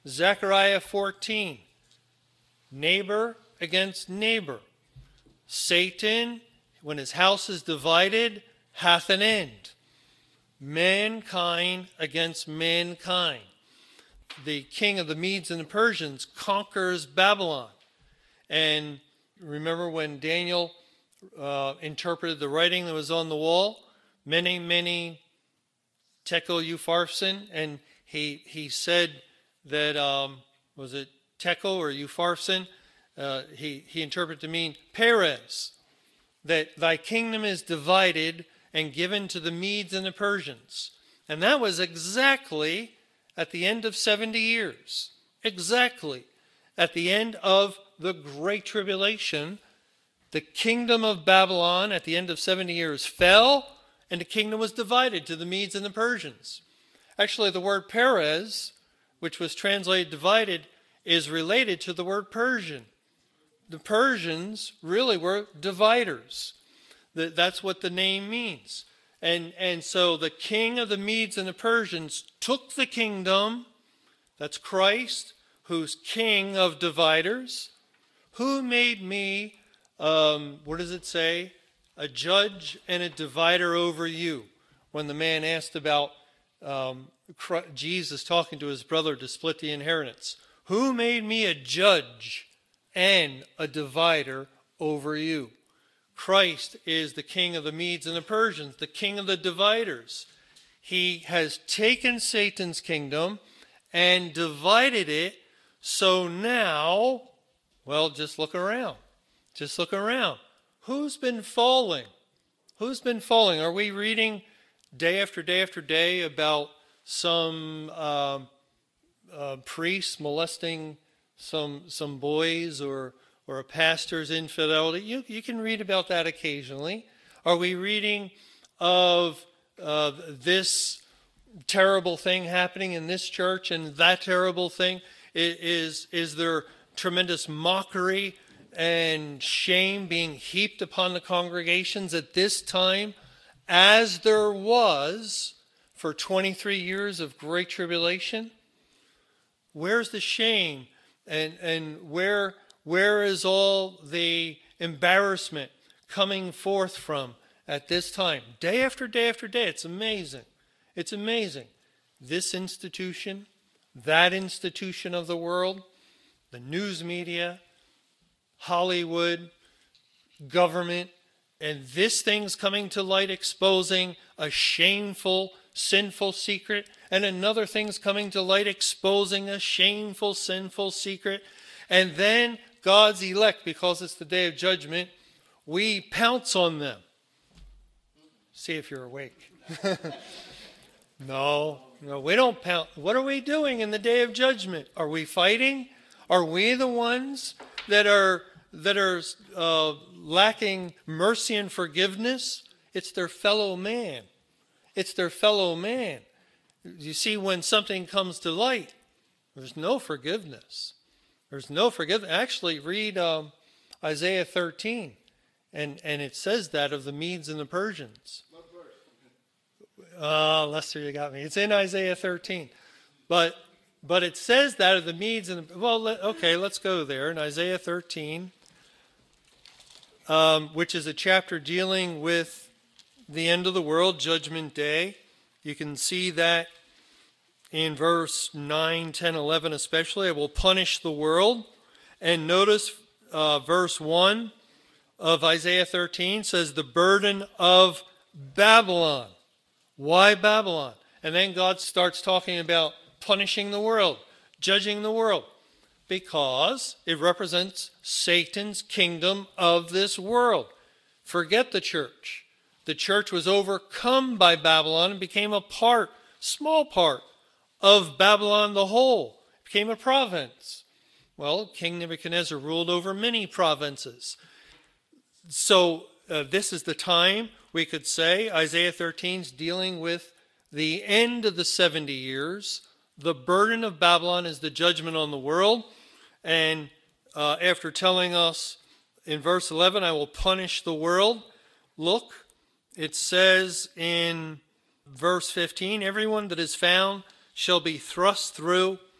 Zechariah 14, neighbor against neighbor. Satan, when his house is divided, hath an end. Mankind against mankind. The king of the Medes and the Persians conquers Babylon. And remember when Daniel interpreted the writing that was on the wall? Mene, tekel upharsin. And he said that, was it tekel or upharsin? He interpreted to mean Perez, that thy kingdom is divided and given to the Medes and the Persians. And that was exactly at the end of 70 years. Exactly. At the end of the Great Tribulation, the kingdom of Babylon at the end of 70 years fell, and the kingdom was divided to the Medes and the Persians. Actually, the word Perez, which was translated divided, is related to the word Persian. The Persians really were dividers. That's what the name means. And so the king of the Medes and the Persians took the kingdom, that's Christ, who's king of dividers. Who made me, what does it say? A judge and a divider over you. When the man asked about Jesus talking to his brother to split the inheritance. Who made me a judge and a divider over you? Christ is the king of the Medes and the Persians, the king of the dividers. He has taken Satan's kingdom and divided it. So now, well, just look around. Just look around. Who's been falling? Who's been falling? Are we reading day after day after day about some priest molesting some boys or a pastor's infidelity? You can read about that occasionally. Are we reading of this terrible thing happening in this church and that terrible thing? Is there tremendous mockery and shame being heaped upon the congregations at this time, as there was for 23 years of great tribulation? Where's the shame? And where is all the embarrassment coming forth from at this time? Day after day after day. It's amazing. It's amazing. This institution, that institution of the world, the news media, Hollywood, government, and this thing's coming to light exposing a shameful, sinful secret, and another thing's coming to light exposing a shameful, sinful secret. And then God's elect, because it's the day of judgment, we pounce on them. See if you're awake. No, we don't pounce. What are we doing in the day of judgment? Are we fighting? Are we the ones that are lacking mercy and forgiveness? It's their fellow man. It's their fellow man. You see, when something comes to light, there's no forgiveness. There's no forgiveness. Actually, read Isaiah 13, and it says that of the Medes and the Persians. Lester, you got me. It's in Isaiah 13. But it says that of the Medes and the... Well, okay, let's go there. In Isaiah 13, which is a chapter dealing with the end of the world, Judgment Day. You can see that in verse 9, 10, 11 especially. I will punish the world. And notice verse 1 of Isaiah 13 says, the burden of Babylon. Why Babylon? And then God starts talking about punishing the world, judging the world, because it represents Satan's kingdom of this world. Forget the church. The church was overcome by Babylon and became a part, small part, of Babylon the whole. It became a province. Well, King Nebuchadnezzar ruled over many provinces. So this is the time, we could say, Isaiah 13 is dealing with the end of the 70 years. The burden of Babylon is the judgment on the world. And after telling us in verse 11, I will punish the world, look, it says in verse 15, everyone that is found shall be thrust through